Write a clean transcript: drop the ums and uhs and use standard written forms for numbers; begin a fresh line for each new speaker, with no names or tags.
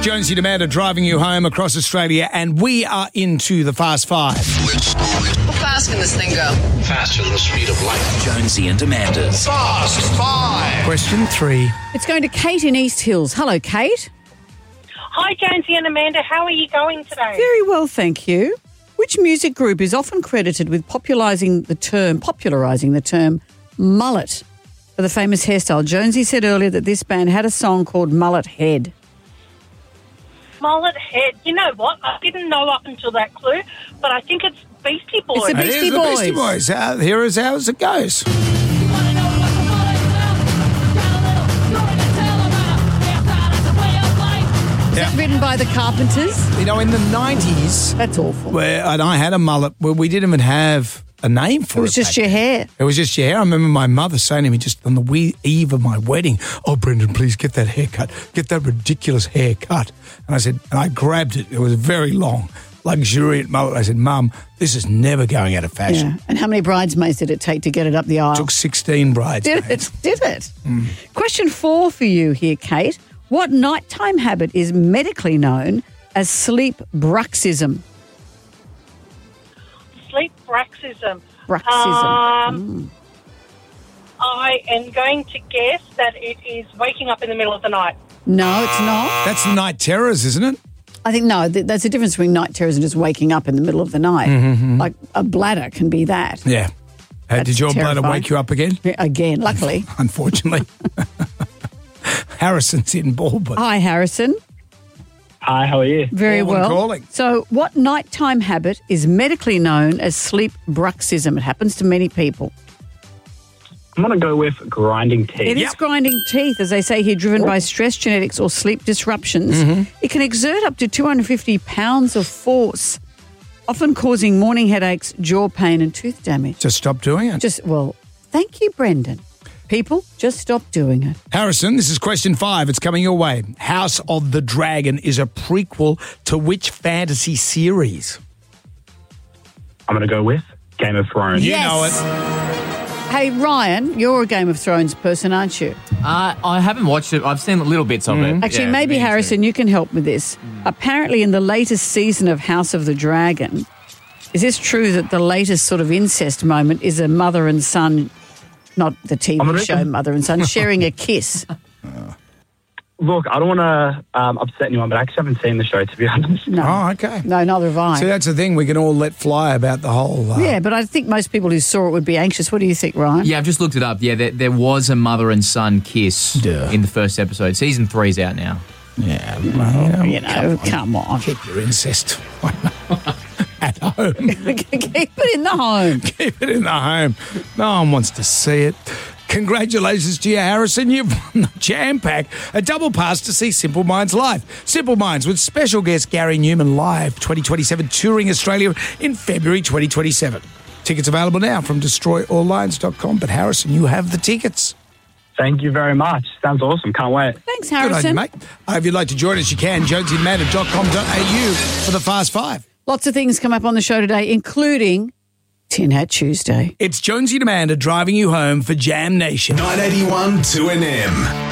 Jonesy and Amanda driving you home across Australia, and we are into the Fast Five.
How fast can this thing go?
Faster than the speed of light.
Jonesy and Amanda's
Fast Five.
Question 3.
It's going to Kate in East Hills. Hello, Kate.
Hi, Jonesy and Amanda. How are you going today?
Very well, thank you. Which music group is often credited with popularising the term mullet for the famous hairstyle? Jonesy said earlier that this band had a song called Mullet Head.
Mullet Head. You know what? I didn't know up until that clue, but I think it's Beastie Boys.
It's the Beastie
It is the
Boys.
Beastie Boys. Here is how it goes.
Is that written by the Carpenters?
You know, in the 90s,
That's awful.
and I had a mullet, where we didn't even have a name for it.
It was just
back
your
then.
hair.
It was just your hair. I remember my mother saying to me just on the eve of my wedding, "Oh, Brendan, please get that haircut. Get that ridiculous haircut." And I said, and I grabbed it. It was very long, luxuriant mullet. I said, "Mum, this is never going out of fashion."
Yeah. And how many bridesmaids did it take to get it up the aisle?
Took 16 brides.
Did it? Question 4 for you here, Kate. What nighttime habit is medically known as sleep bruxism?
Sleep bruxism.
Bruxism.
I am going to guess that it is waking up in the middle of the night.
No, it's not.
That's night terrors, isn't it?
I think, no, there's a difference between night terrors and just waking up in the middle of the night. Like a bladder can be that.
Yeah.
That's
Did your bladder
terrifying.
wake you up again?
Again, luckily.
Unfortunately. Harrison's in Baldwin.
Hi, Harrison.
Hi, how are you?
Very
Baldwin
well.
calling.
So what nighttime habit is medically known as sleep bruxism? It happens to many people.
I'm going to go with grinding teeth.
It is grinding teeth, as they say here, driven by stress, genetics or sleep disruptions. It can exert up to 250 pounds of force, often causing morning headaches, jaw pain and tooth damage.
Just stop doing it.
Thank you, Brendan. People, just stop doing it.
Harrison, this is question 5. It's coming your way. House of the Dragon is a prequel to which fantasy series?
I'm going to go with Game of Thrones.
You know it.
Hey, Ryan, you're a Game of Thrones person, aren't you?
I haven't watched it. I've seen little bits of it.
Actually,
Yeah,
maybe,
me too.
Harrison, you can help with this. Apparently, in the latest season of House of the Dragon, is this true that the latest sort of incest moment is a mother and son, not the TV show Mother and Son, sharing a kiss?
Look, I don't want to upset anyone, but I actually haven't seen the show, to be honest.
No.
Oh, okay.
No, neither have I.
See, that's the thing. We can all let fly about the whole...
Yeah, but I think most people who saw it would be anxious. What do you think, Ryan?
Yeah, I've just looked it up. Yeah, there was a mother and son kiss in the first episode. Season 3's out now.
Yeah, well,
come on.
Keep your incest at home.
Keep it in the home.
Keep it in the home. No one wants to see it. Congratulations to you, Harrison. You've won the Jam Pack, a double pass to see Simple Minds live. Simple Minds with special guest Gary Newman live 2027, touring Australia in February 2027. Tickets available now from destroyalllions.com. But Harrison, you have the tickets.
Thank you very much. Sounds awesome. Can't wait.
Thanks,
Good on you,
Harrison.
mate. If you'd like to join us, you can. jonesyandamanda.com.au for the Fast Five.
Lots of things come up on the show today, including Tin Hat Tuesday.
It's Jonesy and Amanda driving you home for Jam Nation.
981 2NM.